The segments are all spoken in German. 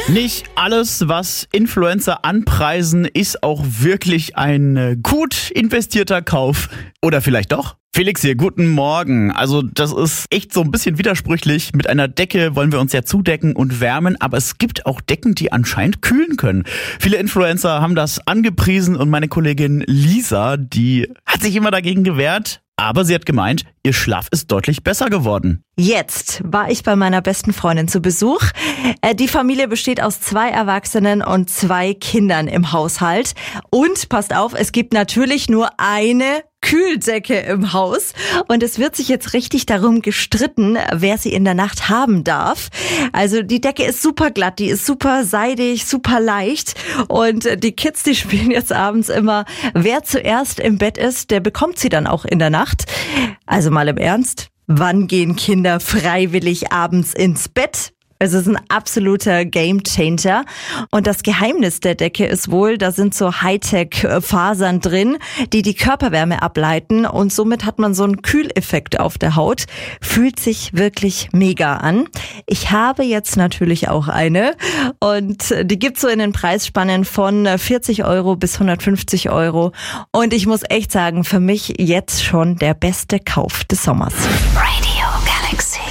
Nicht alles, was Influencer anpreisen, ist auch wirklich ein gut investierter Kauf. Oder vielleicht doch? Felix hier, guten Morgen. Also das ist echt so ein bisschen widersprüchlich. Mit einer Decke wollen wir uns ja zudecken und wärmen, aber es gibt auch Decken, die anscheinend kühlen können. Viele Influencer haben das angepriesen und meine Kollegin Lisa, die hat sich immer dagegen gewehrt. Aber sie hat gemeint, ihr Schlaf ist deutlich besser geworden. Jetzt war ich bei meiner besten Freundin zu Besuch. Die Familie besteht aus 2 Erwachsenen und 2 Kindern im Haushalt. Und passt auf, es gibt natürlich nur eine Kühldecke im Haus. Und es wird sich jetzt richtig darum gestritten, wer sie in der Nacht haben darf. Also die Decke ist super glatt, die ist super seidig, super leicht. Und die Kids, die spielen jetzt abends immer, wer zuerst im Bett ist, der bekommt sie dann auch in der Nacht. Also mal im Ernst, wann gehen Kinder freiwillig abends ins Bett? Es ist ein absoluter Gamechanger. Und das Geheimnis der Decke ist wohl, da sind so Hightech-Fasern drin, die Körperwärme ableiten. Und somit hat man so einen Kühleffekt auf der Haut. Fühlt sich wirklich mega an. Ich habe jetzt natürlich auch eine. Und die gibt's so in den Preisspannen von 40 € bis 150 €. Und ich muss echt sagen, für mich jetzt schon der beste Kauf des Sommers. Radio Galaxy.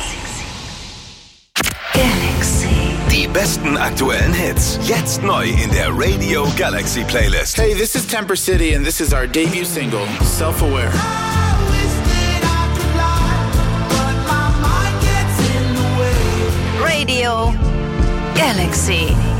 Die besten aktuellen Hits. Jetzt neu in der Radio Galaxy Playlist. Hey, this is Temper City and this is our debut single, Self-Aware. Radio Galaxy.